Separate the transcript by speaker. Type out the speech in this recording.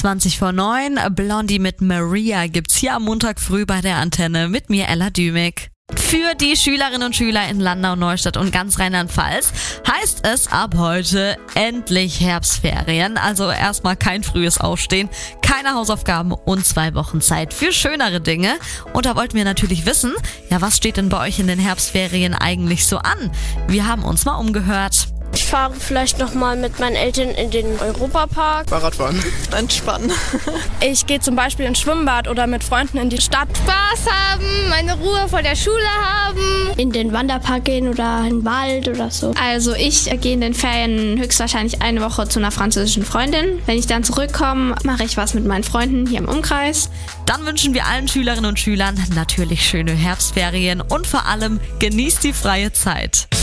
Speaker 1: 20 vor 9, Blondie mit Maria gibt's hier am Montag früh bei der Antenne mit mir, Ella Dümig. Für die Schülerinnen und Schüler in Landau, Neustadt und ganz Rheinland-Pfalz heißt es ab heute endlich Herbstferien. Also erstmal kein frühes Aufstehen, keine Hausaufgaben und 2 Wochen Zeit für schönere Dinge. Und da wollten wir natürlich wissen, ja, was steht denn bei euch in den Herbstferien eigentlich so an? Wir haben uns mal umgehört.
Speaker 2: Ich fahre vielleicht nochmal mit meinen Eltern in den Europapark.
Speaker 3: Fahrradfahren. Entspannen.
Speaker 2: Ich gehe zum Beispiel ins Schwimmbad oder mit Freunden in die Stadt.
Speaker 4: Spaß haben, meine Ruhe vor der Schule haben.
Speaker 2: In den Wanderpark gehen oder in den Wald oder so.
Speaker 5: Also ich gehe in den Ferien höchstwahrscheinlich eine Woche zu einer französischen Freundin. Wenn ich dann zurückkomme, mache ich was mit meinen Freunden hier im Umkreis.
Speaker 1: Dann wünschen wir allen Schülerinnen und Schülern natürlich schöne Herbstferien und vor allem genießt die freie Zeit.